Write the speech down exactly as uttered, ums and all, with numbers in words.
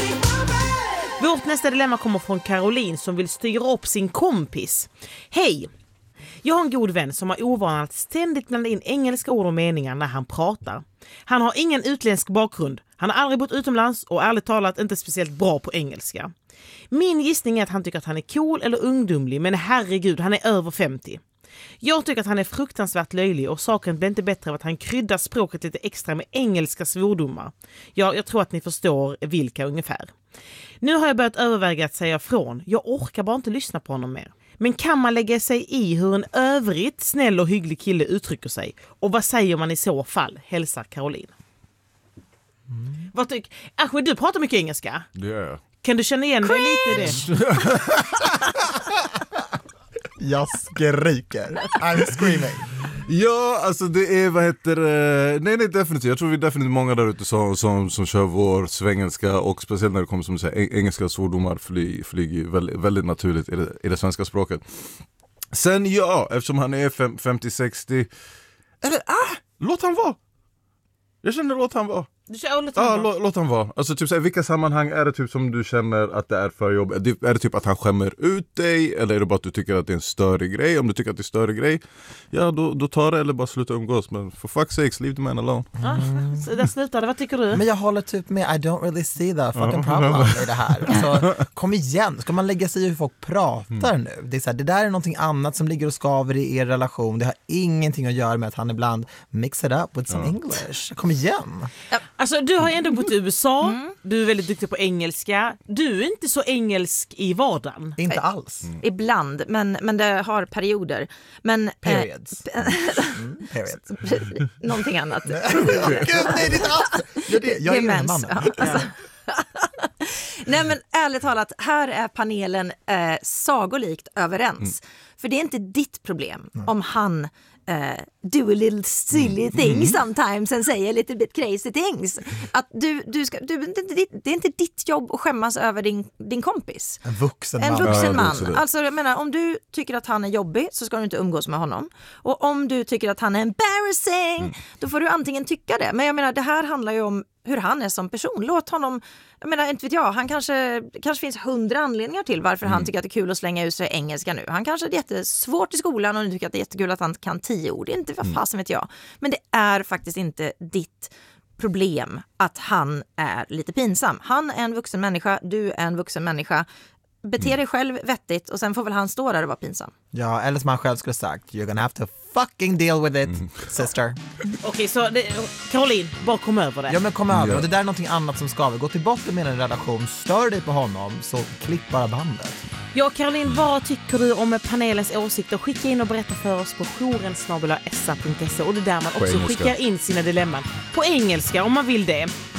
Vårt nästa dilemma kommer från Caroline som vill styra upp sin kompis. Hej! Jag har en god vän som har ovanan att ständigt blanda in engelska ord och meningar när han pratar. Han har ingen utländsk bakgrund. Han har aldrig bott utomlands och ärligt talat inte speciellt bra på engelska. Min gissning är att han tycker att han är cool eller ungdomlig, men herregud, han är över femtio. Jag tycker att han är fruktansvärt löjlig och saken blir inte bättre av att han kryddar språket lite extra med engelska svordomar. Ja, jag tror att ni förstår vilka ungefär. Nu har jag börjat överväga att säga ifrån. Jag orkar bara inte lyssna på honom mer. Men kan man lägga sig i hur en övrigt snäll och hygglig kille uttrycker sig? Och vad säger man i så fall? Hälsar Caroline. Mm. Vad tycker... Ahmed, du pratar mycket engelska. Det gör jag. Kan du känna igen dig lite i det? Jag skriker. I'm screaming. Ja, alltså det är, vad heter det? Nej, nej, definitivt. Jag tror vi är definitivt många där ute som, som, som kör vår svengelska, och speciellt när det kommer som säger engelska svordomar flyger flyg väldigt, väldigt naturligt i det, i det svenska språket. Sen ja, eftersom han är femtio sextio, eller ah, låt han vara. Jag känner låt han vara. Du kör, låt han ja, vara. Lå, låt han vara. Alltså typ så här, vilka sammanhang är det typ som du känner att det är för jobb? Är det, är det typ att han skämmer ut dig, eller är det bara att du tycker att det är en större grej? Om du tycker att det är en större grej, ja då, då tar det, eller bara sluta umgås. Men for fuck's sakes, leave the man alone. Mm. Så där slutade, vad tycker du? Men jag håller typ med, I don't really see the fucking problem i det här. Alltså, kom igen, ska man lägga sig i hur folk pratar mm. nu? Det är så här, det där är någonting annat som ligger och skaver i er relation. Det har ingenting att göra med att han ibland mix it up with some mm. English. Kom igen. Alltså du har ju ändå bott i U S A, mm. du är väldigt duktig på engelska. Du är inte så engelsk i vardagen. Inte alls. Mm. Ibland, men, men det har perioder. Men, Periods. Eh, mm, periods. Någonting annat. Gud, nej, det är inte alls. Det är det. Jag är en man. Alltså. Nej, men ärligt talat, här är panelen eh, sagolikt överens. Mm. För det är inte ditt problem mm. om han Uh, do a little silly mm. thing sometimes and say a little bit crazy things. Att du, du ska, du, det, det är inte ditt jobb att skämmas över din, din kompis. En vuxen en man. Vuxen ja, man. Alltså jag menar, om du tycker att han är jobbig så ska du inte umgås med honom. Och om du tycker att han är embarrassing mm. då får du antingen tycka det. Men jag menar, det här handlar ju om hur han är som person. Låt honom, jag menar, inte vet jag, han kanske, kanske finns hundra anledningar till varför mm. han tycker att det är kul att slänga ut sig engelska nu. Han kanske är jättesvårt i skolan och tycker att det är jättekul att han kan tio ord. Det är inte vad fasen vet jag. Men det är faktiskt inte ditt problem att han är lite pinsam. Han är en vuxen människa, du är en vuxen människa. Bete dig själv vettigt och sen får väl han stå där och vara pinsam. Ja, eller som han själv skulle sagt, you're gonna have to fucking deal with it, mm. sister. Okej, okay, så det, Caroline, bara kom över det. Ja, men kom över. Ja. Och det där är någonting annat som skaver. Gå till botten med en relation, stör dig på honom, så klipp bara bandet. Ja, Caroline, vad tycker du om panelens åsikter? Skicka in och berätta för oss på jouren snabel-a s a punkt se, och det är där man också skickar in sina dilemman på engelska om man vill det.